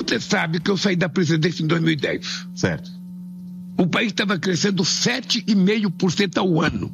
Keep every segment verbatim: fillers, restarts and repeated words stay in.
Você sabe que eu saí da presidência em dois mil e dez. Certo. O país estava crescendo sete vírgula cinco por cento ao ano.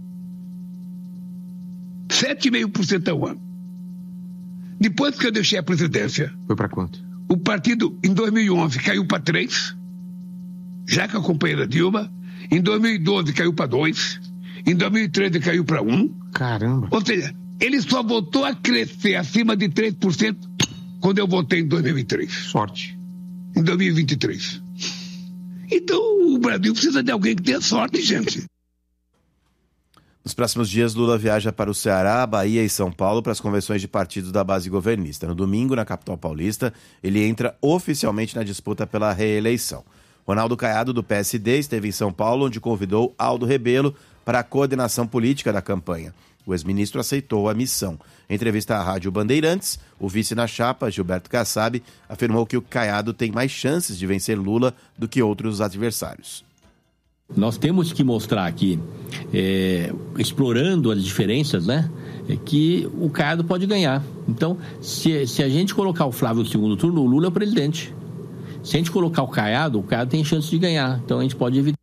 sete vírgula cinco por cento ao ano. Depois que eu deixei a presidência... Foi para quanto? O partido, em dois mil e onze, caiu para três, já com a companheira Dilma. Em dois mil e doze, caiu para dois. Em dois mil e treze, caiu para um. Caramba. Ou seja, ele só voltou a crescer acima de três por cento quando eu votei em dois mil e três. Sorte. Em dois mil e vinte e três. Então, o Brasil precisa de alguém que tenha sorte, gente. Nos próximos dias, Lula viaja para o Ceará, Bahia e São Paulo para as convenções de partidos da base governista. No domingo, na capital paulista, ele entra oficialmente na disputa pela reeleição. Ronaldo Caiado, do P S D, esteve em São Paulo, onde convidou Aldo Rebelo para a coordenação política da campanha. O ex-ministro aceitou a missão. Em entrevista à Rádio Bandeirantes, o vice na chapa, Gilberto Kassab, afirmou que o Caiado tem mais chances de vencer Lula do que outros adversários. Nós temos que mostrar aqui, é, explorando as diferenças, né, é que o Caiado pode ganhar. Então, se, se a gente colocar o Flávio no segundo turno, o Lula é o presidente. Se a gente colocar o Caiado, o Caiado tem chance de ganhar. Então, a gente pode evitar.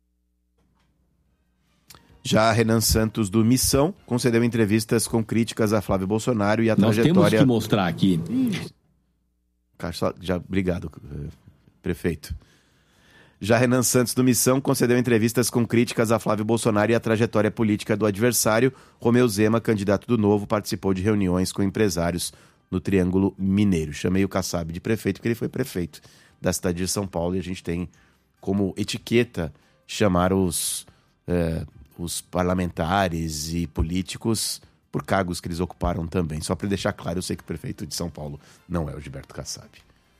Já Renan Santos, do Missão, concedeu entrevistas com críticas a Flávio Bolsonaro e a Nós trajetória... Nós temos que mostrar aqui... Já, obrigado, prefeito. Já Renan Santos, do Missão, concedeu entrevistas com críticas a Flávio Bolsonaro e a trajetória política do adversário. Romeu Zema, candidato do Novo, participou de reuniões com empresários no Triângulo Mineiro. Chamei o Kassab de prefeito, porque ele foi prefeito da cidade de São Paulo, e a gente tem como etiqueta chamar os, é, os parlamentares e políticos por cargos que eles ocuparam também. Só para deixar claro, eu sei que o prefeito de São Paulo não é o Gilberto Kassab.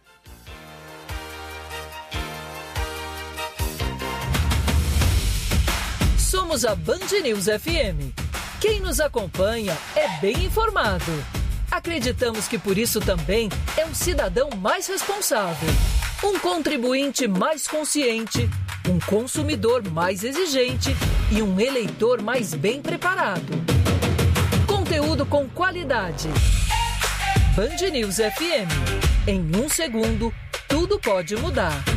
Somos a Band News F M. Quem nos acompanha é bem informado. Acreditamos que por isso também é um cidadão mais responsável, um contribuinte mais consciente, um consumidor mais exigente e um eleitor mais bem preparado. Conteúdo com qualidade. Band News F M. Em um segundo, tudo pode mudar.